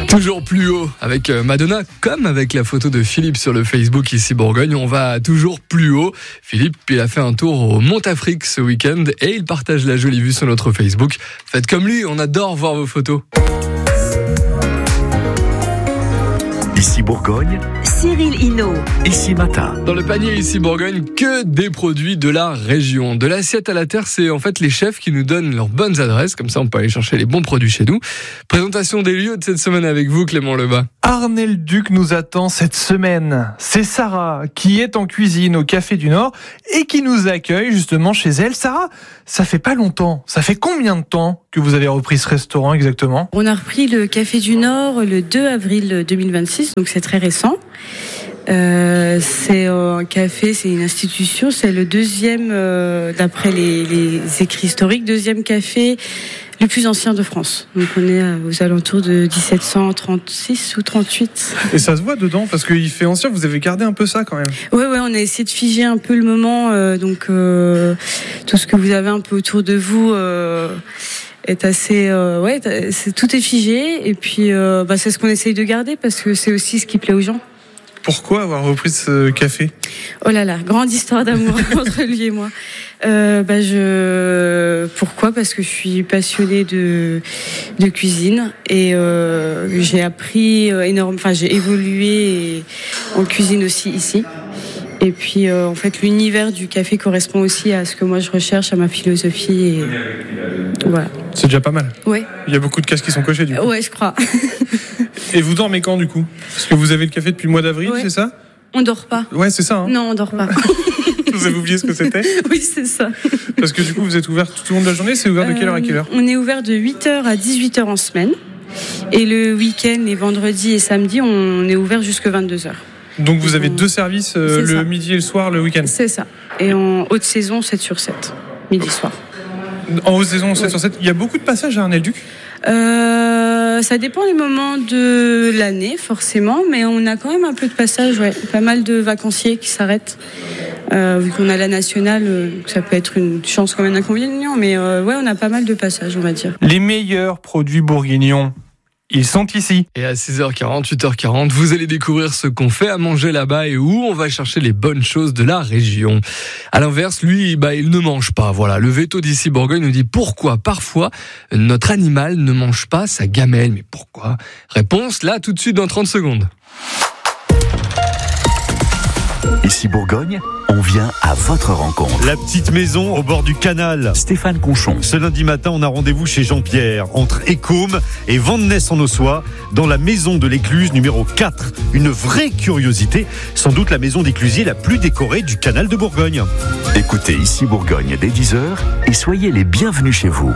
Toujours plus haut avec Madonna, comme avec la photo de Philippe sur le Facebook ici Bourgogne. On va toujours plus haut. Philippe, il a fait un tour au Mont-Afrique ce week-end et il partage la jolie vue sur notre Facebook. Faites comme lui, on adore voir vos photos. Ici Bourgogne, Cyril Hinault. Ici Matin. Dans le panier ici Bourgogne, que des produits de la région. De l'assiette à la terre, c'est en fait les chefs qui nous donnent leurs bonnes adresses. Comme ça, on peut aller chercher les bons produits chez nous. Présentation des lieux de cette semaine avec vous, Clément Lebas. Arnay-le-Duc nous attend cette semaine. C'est Sarah qui est en cuisine au Café du Nord et qui nous accueille justement chez elle. Sarah, ça fait pas longtemps. Ça fait combien de temps que vous avez repris ce restaurant exactement ? On a repris le Café du Nord le 2 avril 2026, donc c'est très récent. C'est un café, c'est une institution, c'est le deuxième, d'après les écrits historiques, deuxième café le plus ancien de France. Donc on est aux alentours de 1736 ou 38. Et ça se voit dedans parce qu'il fait ancien, vous avez gardé un peu ça quand même. Ouais, on a essayé de figer un peu le moment, donc tout ce que vous avez un peu autour de vous est assez, tout est figé et puis c'est ce qu'on essaye de garder parce que c'est aussi ce qui plaît aux gens. Pourquoi avoir repris ce café ? Oh là là, grande histoire d'amour entre lui et moi. Pourquoi ? Parce que je suis passionnée de cuisine et j'ai appris j'ai évolué en cuisine aussi ici. Et puis en fait l'univers du café correspond aussi à ce que moi je recherche, à ma philosophie et voilà. C'est déjà pas mal. Ouais. Il y a beaucoup de cases qui sont cochées du coup. Ouais, je crois. Et vous dormez quand du coup ? Parce que vous avez le café depuis le mois d'avril, ouais. C'est ça ? On dort pas. Ouais, c'est ça. Hein. Non, on dort pas. Vous avez oublié ce que c'était ? Oui, c'est ça. Parce que du coup vous êtes ouvert tout au long de la journée, c'est ouvert de quelle heure à quelle heure ? On est ouvert de 8h à 18h en semaine. Et le week-end, les vendredis et samedis, on est ouvert jusqu'à 22h. Donc vous avez deux services, le midi et le soir, le week-end ? C'est ça. Et en haute saison, 7/7, midi-soir. En haute saison, 7/7. Il y a beaucoup de passages à Arnay-le-Duc ? Ça dépend des moments de l'année, forcément, mais on a quand même un peu de passages, ouais. Pas mal de vacanciers qui s'arrêtent. Vu qu'on a la nationale, ça peut être une chance comme un inconvénient, mais on a pas mal de passages, on va dire. Les meilleurs produits bourguignons, ils sont ici. Et à 6h40, 8h40, vous allez découvrir ce qu'on fait à manger là-bas et où on va chercher les bonnes choses de la région. À l'inverse, lui, il ne mange pas. Voilà, le veto d'ici Bourgogne nous dit pourquoi parfois notre animal ne mange pas sa gamelle. Mais pourquoi ? Réponse là tout de suite dans 30 secondes. Ici Bourgogne, on vient à votre rencontre. La petite maison au bord du canal. Stéphane Conchon. Ce lundi matin, on a rendez-vous chez Jean-Pierre, entre Écôme et Vandenesse-en-Ossois, dans la maison de l'écluse numéro 4. Une vraie curiosité, sans doute la maison d'éclusier la plus décorée du canal de Bourgogne. Écoutez Ici Bourgogne dès 10h et soyez les bienvenus chez vous.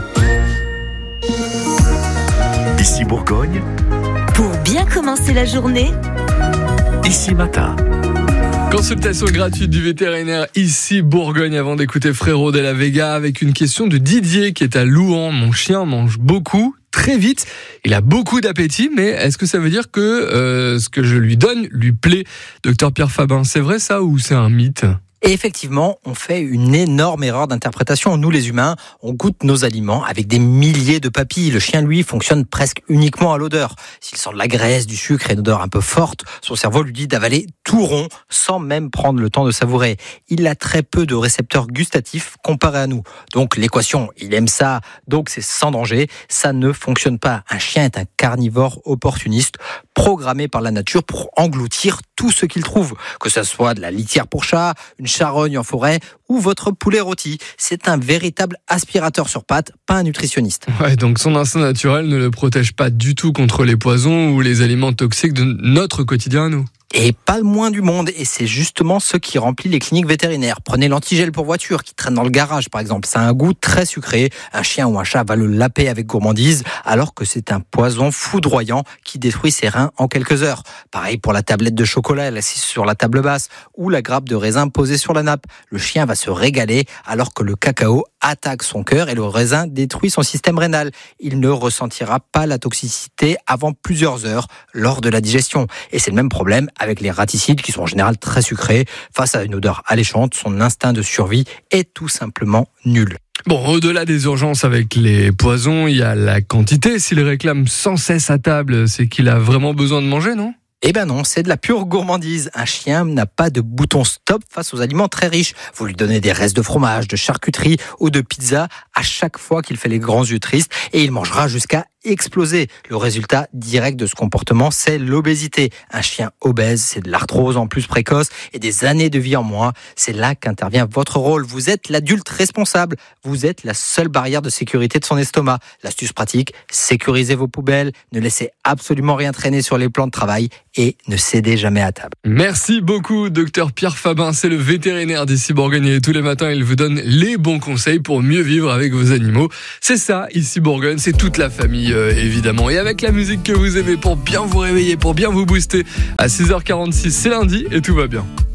Ici Bourgogne, Pour bien commencer la journée, Ici Matin. Consultation gratuite du vétérinaire ici Bourgogne avant d'écouter Frérot de la Vega avec une question de Didier qui est à Louhan. Mon chien mange beaucoup, très vite. Il a beaucoup d'appétit, mais est-ce que ça veut dire que ce que je lui donne lui plaît ? Docteur Pierre Fabin, c'est vrai ça ou c'est un mythe ? Et effectivement, on fait une énorme erreur d'interprétation. Nous, les humains, on goûte nos aliments avec des milliers de papilles. Le chien, lui, fonctionne presque uniquement à l'odeur. S'il sent de la graisse, du sucre et une odeur un peu forte, son cerveau lui dit d'avaler tout rond sans même prendre le temps de savourer. Il a très peu de récepteurs gustatifs comparé à nous. Donc l'équation, il aime ça, donc c'est sans danger. Ça ne fonctionne pas. Un chien est un carnivore opportuniste, programmé par la nature pour engloutir tout ce qu'il trouve. Que ce soit de la litière pour chat, une charogne en forêt ou votre poulet rôti. C'est un véritable aspirateur sur pattes, pas un nutritionniste. Ouais, donc son instinct naturel ne le protège pas du tout contre les poisons ou les aliments toxiques de notre quotidien à nous. Et pas le moins du monde, et c'est justement ce qui remplit les cliniques vétérinaires. Prenez l'antigel pour voiture qui traîne dans le garage par exemple, ça a un goût très sucré, un chien ou un chat va le laper avec gourmandise, alors que c'est un poison foudroyant qui détruit ses reins en quelques heures. Pareil pour la tablette de chocolat assise sur la table basse, ou la grappe de raisin posée sur la nappe. Le chien va se régaler, alors que le cacao attaque son cœur et le raisin détruit son système rénal. Il ne ressentira pas la toxicité avant plusieurs heures lors de la digestion. Et c'est le même problème avec les raticides qui sont en général très sucrés. Face à une odeur alléchante, son instinct de survie est tout simplement nul. Bon, au-delà des urgences avec les poisons, il y a la quantité. S'il réclame sans cesse à table, c'est qu'il a vraiment besoin de manger, non ? Eh ben non, c'est de la pure gourmandise. Un chien n'a pas de bouton stop face aux aliments très riches. Vous lui donnez des restes de fromage, de charcuterie ou de pizza à chaque fois qu'il fait les grands yeux tristes et il mangera jusqu'à exploser. Le résultat direct de ce comportement, c'est l'obésité. Un chien obèse, c'est de l'arthrose en plus précoce et des années de vie en moins. C'est là qu'intervient votre rôle. Vous êtes l'adulte responsable. Vous êtes la seule barrière de sécurité de son estomac. L'astuce pratique, sécurisez vos poubelles, ne laissez absolument rien traîner sur les plans de travail et ne cédez jamais à table. Merci beaucoup, docteur Pierre Fabin. C'est le vétérinaire d'Ici Bourgogne et tous les matins, il vous donne les bons conseils pour mieux vivre avec vos animaux. C'est ça, Ici Bourgogne, c'est toute la famille, évidemment. Et avec la musique que vous aimez pour bien vous réveiller, pour bien vous booster, à 6h46, c'est lundi et tout va bien.